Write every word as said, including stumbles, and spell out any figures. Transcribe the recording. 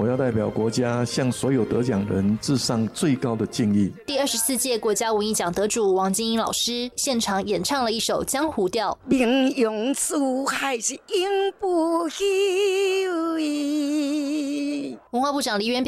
我要代表国家向所有得奖人致上最高的敬意。 第二十四届国家文艺奖得主王金英老师现场演唱了一首《江湖调》。 名用书还是永不休矣。 文化部长黎元